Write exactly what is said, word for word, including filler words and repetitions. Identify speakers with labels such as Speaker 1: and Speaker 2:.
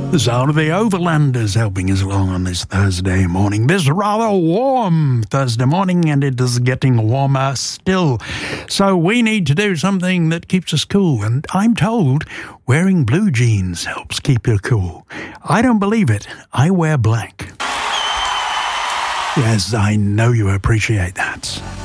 Speaker 1: The sound of the Overlanders helping us along on this Thursday morning. This rather warm Thursday morning, and it is getting warmer still. So we need to do something that keeps us cool. And I'm told wearing blue jeans helps keep you cool. I don't believe it. I wear black. Yes, I know you appreciate that.